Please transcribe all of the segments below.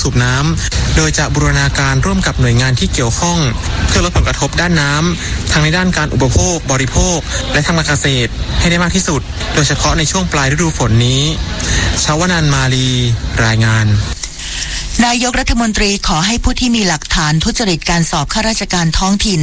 สูบน้ำโดยจะบูรณาการร่วมกับหน่วยงานที่เกี่ยวข้องเพื่อลดผลกระทบด้านน้ำทั้งในด้านการอุปโภคบริโภคและทางการเกษตรให้ได้มากที่สุดโดยเฉพาะในช่วงปลายฤดูฝนนี้ชาวนันท์มาลีรายงานนายกรัฐมนตรีขอให้ผู้ที่มีหลักฐานทุจริตการสอบข้าราชการท้องถิ่น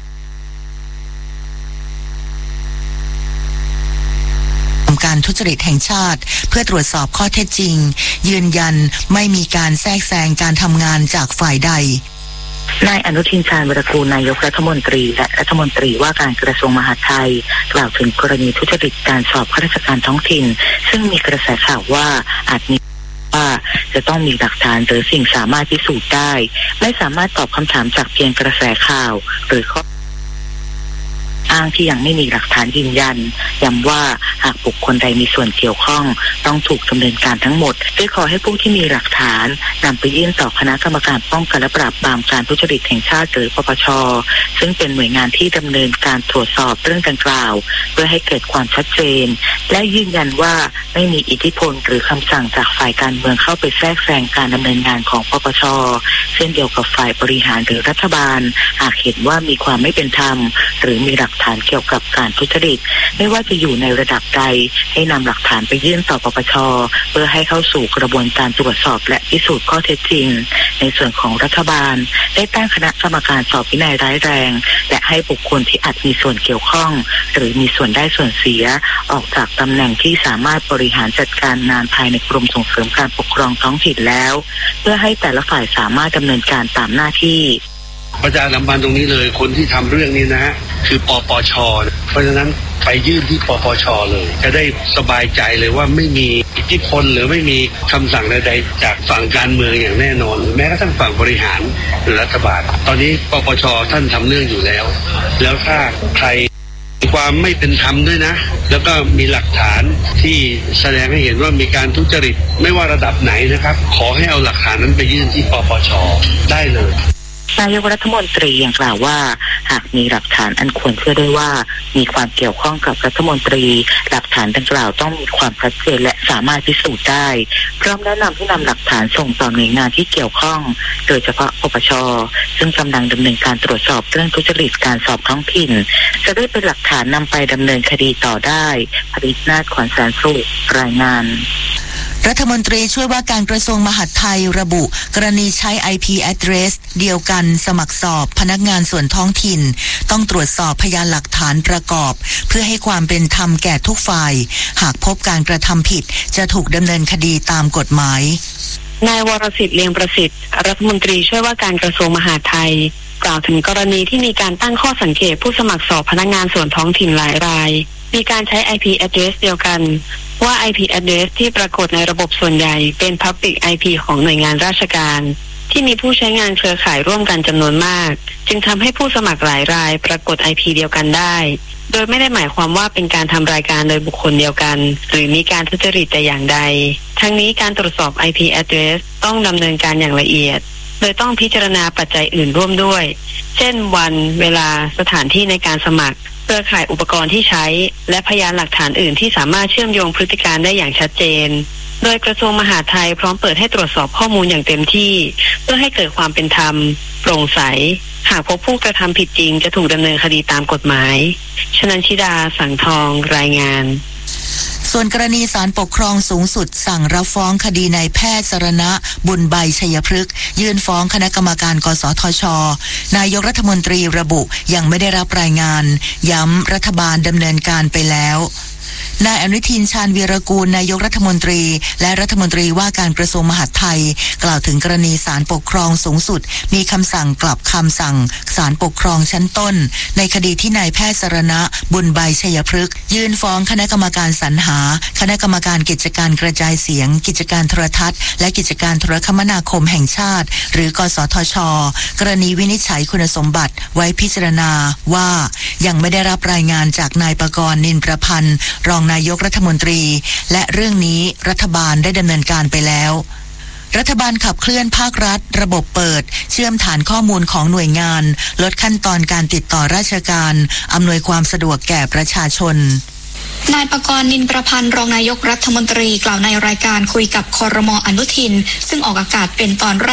การทุจริตแห่งชาติเพื่อตรวจสอบข้อเท็จจริงยืนยันไม่มีการแทรกแซงการทำงานจากฝ่ายใดนายอนุทินชาญวีรกูลนายกรัฐมนตรีและรัฐมนตรีว่าการกระทรวงมหาดไทยกล่าวถึงกรณีทุจริตการสอบข้าราชการท้องถิ่นซึ่งมีกระแสข่าวว่าอาจมีว่าจะต้องมีหลักฐานหรือสิ่งสามารถพิสูจน์ได้ไม่สามารถตอบคำถามจากเพียงกระแสข่าวหรือข้ออ้างที่ยังไม่มีหลักฐานยืนยันย้ำว่าหากบุคคลใดมีส่วนเกี่ยวข้องต้องถูกดำเนินการทั้งหมดโดยขอให้ผู้ที่มีหลักฐานนำไปยื่นต่อคณะกรรมการป้องกันและปราบปรามการทุจริตแห่งชาติหรือปปช.ซึ่งเป็นหน่วยงานที่ดำเนินการตรวจสอบเรื่องดังกล่าวเพื่อให้เกิดความชัดเจนและยืนยันว่าไม่มีอิทธิพลหรือคำสั่งจากฝ่ายการเมืองเข้าไปแทรกแซงการดำเนินงานของปปช.เช่นเดียวกับฝ่ายบริหารหรือรัฐบาลหากเห็นว่ามีความไม่เป็นธรรมหรือมีหลักฐานเกี่ยวกับการทุจริตไม่ว่าจะอยู่ในระดับใดให้นำหลักฐานไปยื่นต่อปปช.เพื่อให้เข้าสู่กระบวนการตรวจสอบและพิสูจน์ข้อเท็จจริงในส่วนของรัฐบาลได้ตั้งคณะกรรมการสอบวินัยร้ายแรงและให้บุคคลที่อาจมีส่วนเกี่ยวข้องหรือมีส่วนได้ส่วนเสียออกจากตำแหน่งที่สามารถบริหารจัดการงานภายในกรมส่งเสริมการปกครองท้องถิ่นแล้วเพื่อให้แต่ละฝ่ายสามารถดำเนินการตามหน้าที่ประชาสัมพันธ์ตรงนี้เลยคนที่ทำเรื่องนี้นะฮะคือปปช.เพราะฉะนั้นไปยื่นที่ปปช.เลยจะได้สบายใจเลยว่าไม่มีอิทธิพลหรือไม่มีคำสั่งใดๆจากฝั่งการเมืองอย่างแน่นอนแม้กระทั่งฝั่งบริหารหรือรัฐบาลตอนนี้ปปช.ท่านทำเรื่องอยู่แล้วถ้าใครมีความไม่เป็นธรรมด้วยนะแล้วก็มีหลักฐานที่แสดงให้เห็นว่ามีการทุจริตไม่ว่าระดับไหนนะครับขอให้เอาหลักฐานนั้นไปยื่นที่ปปช.ได้เลยนายกรัฐมนตรียังกล่าวว่าหากมีหลักฐานอันควรเชื่อได้ว่ามีความเกี่ยวข้องกับรัฐมนตรีหลักฐานดังกล่าวต้องมีความชัดเจนและสามารถพิสูจน์ได้พร้อมแนะนำให้นำหลักฐานส่งต่อหน่วยงานที่เกี่ยวข้องโดยเฉพาะปปช.ซึ่งกำลังดำเนินการตรวจสอบเรื่องทุจริตการสอบท้องถิ่นจะได้เป็นหลักฐานนำไปดำเนินคดีต่อได้ภริษนาถ ขวัญแสนสุขรายงานรัฐมนตรีช่วยว่าการกระทรวงมหาดไทยระบุกรณีใช้ IP address เดียวกันสมัครสอบพนักงานส่วนท้องถิ่นต้องตรวจสอบพยานหลักฐานประกอบเพื่อให้ความเป็นธรรมแก่ทุกฝ่ายหากพบการกระทำผิดจะถูกดำเนินคดีตามกฎหมายนายวรสิทธิ์เลียงประสิทธิ์รัฐมนตรีช่วยว่าการกระทรวงมหาดไทยกล่าวถึงกรณีที่มีการตั้งข้อสังเกตผู้สมัครสอบพนักงานส่วนท้องถิ่นหลายรายมีการใช้ IP address เดียวกันว่า IP address ที่ปรากฏในระบบส่วนใหญ่เป็น Public IP ของหน่วยงานราชการที่มีผู้ใช้งานเครือข่ายร่วมกันจำนวนมากจึงทำให้ผู้สมัครหลายรายปรากฏ IP เดียวกันได้โดยไม่ได้หมายความว่าเป็นการทำรายการโดยบุคคลเดียวกันหรือมีการทุจริตแต่อย่างใดทั้งนี้การตรวจสอบ IP address ต้องดำเนินการอย่างละเอียดโดยต้องพิจารณาปัจจัยอื่นร่วมด้วยเช่นวันเวลาสถานที่ในการสมัครเครือข่ายอุปกรณ์ที่ใช้และพยานหลักฐานอื่นที่สามารถเชื่อมโยงพฤติการได้อย่างชัดเจนโดยกระทรวงมหาดไทยพร้อมเปิดให้ตรวจสอบข้อมูลอย่างเต็มที่เพื่อให้เกิดความเป็นธรรมโปร่งใสหากพบผู้กระทำผิดจริงจะถูกดำเนินคดีตามกฎหมายชนันชิดาสังทองรายงานส่วนกรณีศาลปกครองสูงสุดสั่งรับฟ้องคดีนายแพทย์สรณะบุญใบชัยพฤกษ์ยื่นฟ้องคณะกรรมการกสทช.นายกรัฐมนตรีระบุยังไม่ได้รับรายงานย้ำรัฐบาลดำเนินการไปแล้วนายอนุทินชาญวีรกูลนายกรัฐมนตรีและรัฐมนตรีว่าการกระทรวงมหาดไทยกล่าวถึงกรณีศาลปกครองสูงสุดมีคำสั่งกลับคำสั่งศาลปกครองชั้นต้นในคดีที่นายแพทย์สรณะบุญใบชัยพฤกษ์ยื่นฟ้องคณะกรรมการสรรหาคณะกรรมการกิจการกระจายเสียงกิจการโทรทัศน์และกิจการโทรคมนาคมแห่งชาติหรือกสทช.กรณีวินิจฉัยคุณสมบัติไว้พิจารณาว่ายังไม่ได้รับรายงานจากนายปกรณ์นินประพันธ์รองนายกรัฐมนตรีและเรื่องนี้รัฐบาลได้ดำเนินการไปแล้วรัฐบาลขับเคลื่อนภาครัฐระบบเปิดเชื่อมฐานข้อมูลของหน่วยงานลดขั้นตอนการติดต่อราชการอำนวยความสะดวกแก่ประชาชนนายปกรณ์นินประพันธ์รองนายกรัฐมนตรีกล่าวในรายการคุยกับครม.อนุทินซึ่งออกอากาศเป็นตอนแรก